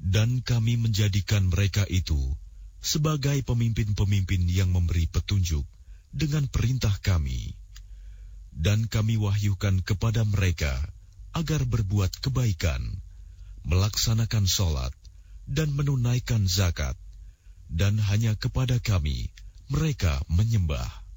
Dan kami menjadikan mereka itu sebagai pemimpin-pemimpin yang memberi petunjuk dengan perintah kami. Dan kami wahyukan kepada mereka agar berbuat kebaikan, melaksanakan sholat, dan menunaikan zakat. Dan hanya kepada kami mereka menyembah.